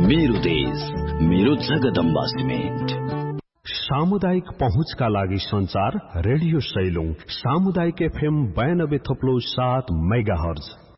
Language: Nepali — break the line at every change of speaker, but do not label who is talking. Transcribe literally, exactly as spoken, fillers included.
मेरो देश मेरो जगदम्बा सिमेन्ट।
सामुदायिक पहुँचका लागि संचार रेडियो सैलुङ सामुदायिक एफएम बयानब्बे थप्लो सात मेगा हर्ज।